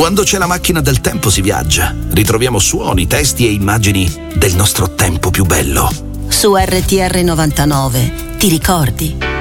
Quando c'è la macchina del tempo si viaggia, ritroviamo suoni, testi e immagini del nostro tempo più bello. Su RTR 99, ti ricordi?